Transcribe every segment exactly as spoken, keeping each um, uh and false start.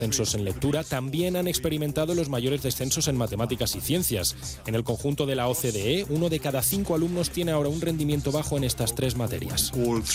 descensos en lectura también han experimentado los mayores descensos en matemáticas y ciencias. En el conjunto de la O C D E, uno de cada cinco alumnos tiene ahora un rendimiento bajo en estas tres materias.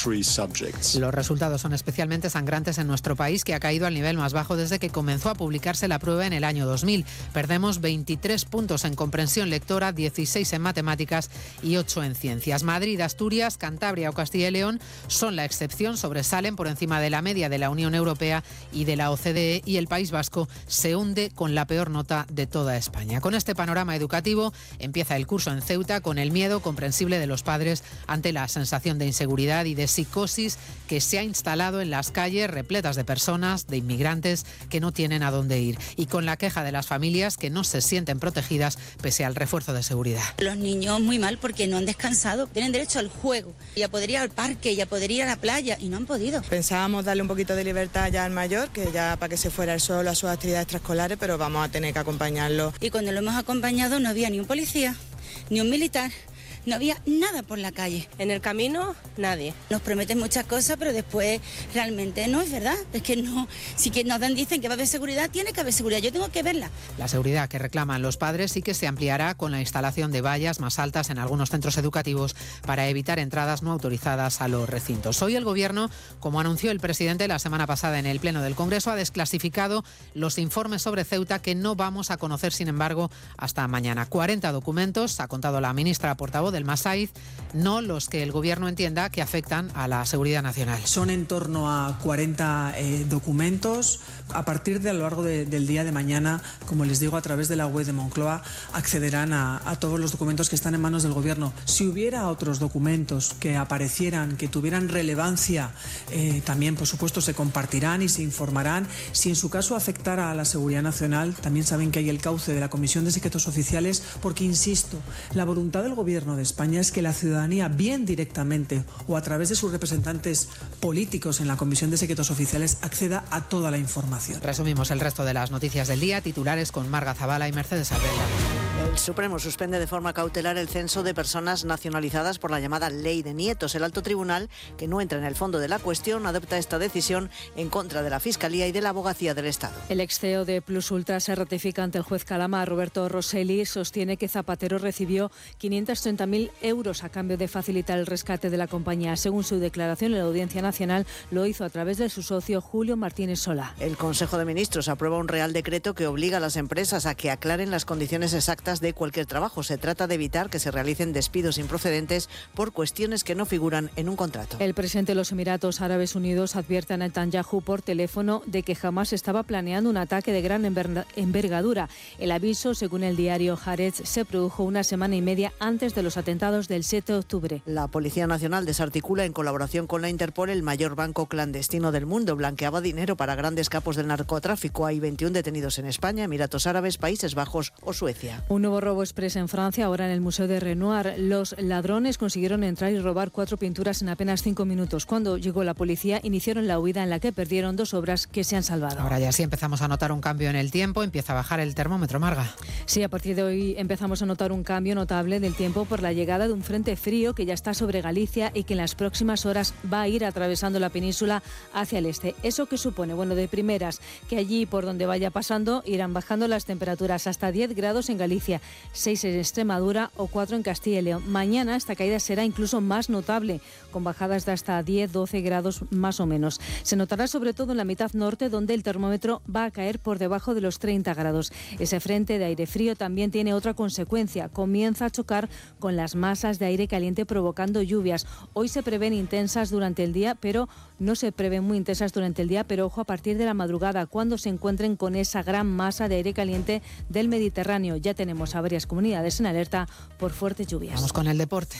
Los resultados son especialmente sangrantes en nuestro país, que ha caído al nivel más bajo desde que comenzó a publicarse la prueba en el año dos mil. Perdemos veintitrés puntos en comprensión lectora, dieciséis en matemáticas y ocho en ciencias. Madrid, Asturias, Cantabria o Castilla y León son la excepción, sobresalen por encima de la media de la Unión Europea y de la O C D E, y el País Vasco se hunde con la peor nota de toda España. Con este panorama educativo empieza el curso en Ceuta con el miedo comprensible de los padres ante la sensación de inseguridad y de psicosis que se ha instalado en las calles repletas de personas, de inmigrantes que no tienen a dónde ir, y con la queja de las familias que no se sienten protegidas pese al refuerzo de seguridad. Los niños muy mal porque no han descansado, tienen derecho al juego, ya poder ir al parque, ya poder ir a la playa y no han podido. Pensábamos darle un poquito de libertad ya al mayor, que ya para que se fuera el solo a sus actividades extraescolares, pero vamos a tener que acompañarlo. Y cuando lo hemos acompañado no había ni un policía, ni un militar. No había nada por la calle. En el camino, nadie. Nos prometen muchas cosas, pero después realmente no es verdad. Es que no, si que nos dan, dicen que va a haber seguridad, tiene que haber seguridad. Yo tengo que verla. La seguridad que reclaman los padres sí que se ampliará con la instalación de vallas más altas en algunos centros educativos para evitar entradas no autorizadas a los recintos. Hoy el Gobierno, como anunció el presidente la semana pasada en el Pleno del Congreso, ha desclasificado los informes sobre Ceuta que no vamos a conocer, sin embargo, hasta mañana. cuarenta documentos, ha contado la ministra portavoz del Masaiz, no los que el Gobierno entienda que afectan a la seguridad nacional. Son en torno a cuarenta eh, documentos. A partir de a lo largo de, del día de mañana, como les digo, a través de la web de Moncloa, accederán a, a todos los documentos que están en manos del Gobierno. Si hubiera otros documentos que aparecieran, que tuvieran relevancia, eh, también, por supuesto, se compartirán y se informarán. Si en su caso afectara a la seguridad nacional, también saben que hay el cauce de la Comisión de Secretos Oficiales, porque, insisto, la voluntad del Gobierno de España es que la ciudadanía, bien directamente o a través de sus representantes políticos en la Comisión de Secretos Oficiales, acceda a toda la información. Resumimos el resto de las noticias del día, titulares con Marga Zavala y Mercedes Abella. El Supremo suspende de forma cautelar el censo de personas nacionalizadas por la llamada Ley de Nietos. El alto tribunal, que no entra en el fondo de la cuestión, adopta esta decisión en contra de la Fiscalía y de la Abogacía del Estado. El ex C E O de Plus Ultra se ratifica ante el juez Calama. Roberto Rosselli sostiene que Zapatero recibió quinientos treinta mil euros a cambio de facilitar el rescate de la compañía. Según su declaración en la Audiencia Nacional, lo hizo a través de su socio Julio Martínez Solá. El Consejo de Ministros aprueba un Real Decreto que obliga a las empresas a que aclaren las condiciones exactas de cualquier trabajo. Se trata de evitar que se realicen despidos improcedentes por cuestiones que no figuran en un contrato. El presidente de los Emiratos Árabes Unidos advierte a Netanyahu por teléfono de que jamás estaba planeando un ataque de gran envergadura. El aviso, según el diario Haaretz, se produjo una semana y media antes de los atentados del siete de octubre. La Policía Nacional desarticula en colaboración con la Interpol el mayor banco clandestino del mundo. Blanqueaba dinero para grandes capos del narcotráfico. Hay veintiún detenidos en España, Emiratos Árabes, Países Bajos o Suecia. Un nuevo robo express en Francia, ahora en el Museo de Renoir. Los ladrones consiguieron entrar y robar cuatro pinturas en apenas cinco minutos. Cuando llegó la policía, iniciaron la huida en la que perdieron dos obras que se han salvado. Ahora ya sí empezamos a notar un cambio en el tiempo, empieza a bajar el termómetro, Marga. Sí, a partir de hoy empezamos a notar un cambio notable del tiempo por la llegada de un frente frío que ya está sobre Galicia y que en las próximas horas va a ir atravesando la península hacia el este. ¿Eso qué supone? Bueno, de primeras, que allí por donde vaya pasando irán bajando las temperaturas hasta diez grados en Galicia, seis en Extremadura o cuatro en Castilla y León. Mañana esta caída será incluso más notable, con bajadas de hasta diez, doce grados más o menos. Se notará sobre todo en la mitad norte, donde el termómetro va a caer por debajo de los treinta grados. Ese frente de aire frío también tiene otra consecuencia. Comienza a chocar con las masas de aire caliente provocando lluvias. Hoy se prevén intensas durante el día, pero no se prevén muy intensas durante el día, pero ojo a partir de la madrugada, cuando se encuentren con esa gran masa de aire caliente del Mediterráneo. Ya tenemos a varias comunidades en alerta por fuertes lluvias. Vamos con el deporte.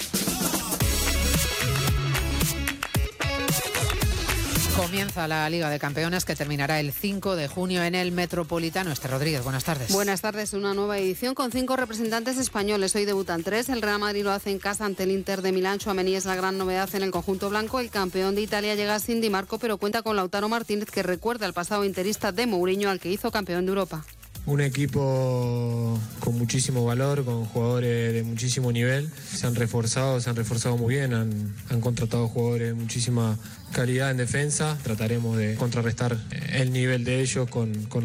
Comienza la Liga de Campeones, que terminará el cinco de junio en el Metropolitano. Este Rodríguez, buenas tardes. Buenas tardes, una nueva edición con cinco representantes españoles. Hoy debutan tres. El Real Madrid lo hace en casa ante el Inter de Milán. Tchouaméni es la gran novedad en el conjunto blanco. El campeón de Italia llega sin Di Marco, pero cuenta con Lautaro Martínez, que recuerda al pasado interista de Mourinho, al que hizo campeón de Europa. un equipo con muchísimo valor, con jugadores de muchísimo nivel. Se han reforzado, se han reforzado muy bien, han, han contratado jugadores de muchísima calidad en defensa. Trataremos de contrarrestar el nivel de ellos con, con